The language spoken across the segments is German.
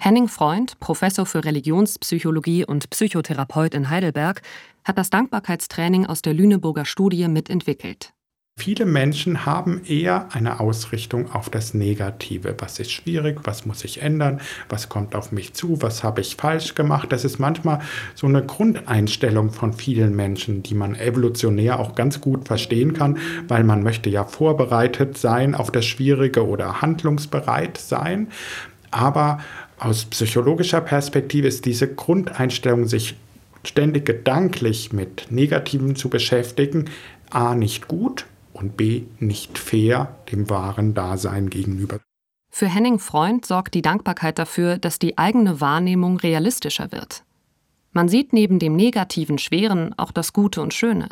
Henning Freund, Professor für Religionspsychologie und Psychotherapeut in Heidelberg, hat das Dankbarkeitstraining aus der Lüneburger Studie mitentwickelt. Viele Menschen haben eher eine Ausrichtung auf das Negative. Was ist schwierig? Was muss ich ändern? Was kommt auf mich zu? Was habe ich falsch gemacht? Das ist manchmal so eine Grundeinstellung von vielen Menschen, die man evolutionär auch ganz gut verstehen kann, weil man möchte ja vorbereitet sein auf das Schwierige oder handlungsbereit sein. Aber aus psychologischer Perspektive ist diese Grundeinstellung, sich ständig gedanklich mit Negativem zu beschäftigen, a. nicht gut und b. nicht fair dem wahren Dasein gegenüber. Für Henning Freund sorgt die Dankbarkeit dafür, dass die eigene Wahrnehmung realistischer wird. Man sieht neben dem negativen Schweren auch das Gute und Schöne.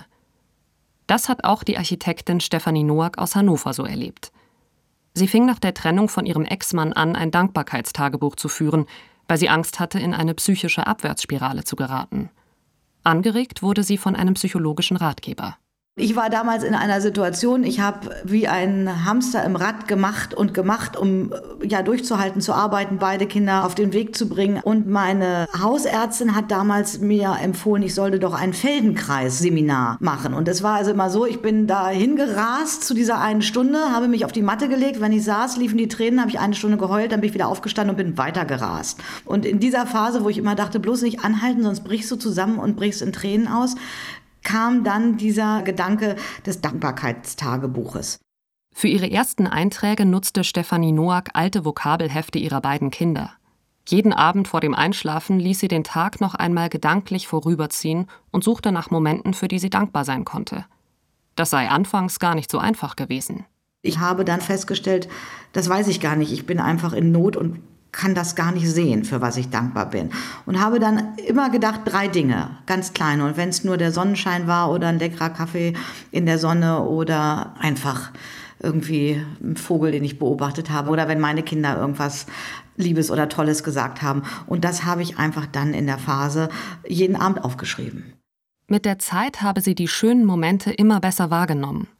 Das hat auch die Architektin Stefanie Noack aus Hannover so erlebt. Sie fing nach der Trennung von ihrem Ex-Mann an, ein Dankbarkeitstagebuch zu führen, weil sie Angst hatte, in eine psychische Abwärtsspirale zu geraten. Angeregt wurde sie von einem psychologischen Ratgeber. Ich war damals in einer Situation, ich habe wie ein Hamster im Rad gemacht, um durchzuhalten, zu arbeiten, beide Kinder auf den Weg zu bringen. Und meine Hausärztin hat damals mir empfohlen, ich sollte doch ein Feldenkreis-Seminar machen. Und es war also immer so, ich bin da hingerast zu dieser einen Stunde, habe mich auf die Matte gelegt. Wenn ich saß, liefen die Tränen, habe ich eine Stunde geheult, dann bin ich wieder aufgestanden und bin weitergerast. Und in dieser Phase, wo ich immer dachte, bloß nicht anhalten, sonst brichst du zusammen und brichst in Tränen aus, kam dann dieser Gedanke des Dankbarkeitstagebuches. Für ihre ersten Einträge nutzte Stefanie Noack alte Vokabelhefte ihrer beiden Kinder. Jeden Abend vor dem Einschlafen ließ sie den Tag noch einmal gedanklich vorüberziehen und suchte nach Momenten, für die sie dankbar sein konnte. Das sei anfangs gar nicht so einfach gewesen. Ich habe dann festgestellt, das weiß ich gar nicht, ich bin einfach in Not und kann das gar nicht sehen, für was ich dankbar bin. Und habe dann immer gedacht, 3 Dinge, ganz kleine. Und wenn es nur der Sonnenschein war oder ein leckerer Kaffee in der Sonne oder einfach irgendwie ein Vogel, den ich beobachtet habe oder wenn meine Kinder irgendwas Liebes oder Tolles gesagt haben. Und das habe ich einfach dann in der Phase jeden Abend aufgeschrieben. Mit der Zeit habe sie die schönen Momente immer besser wahrgenommen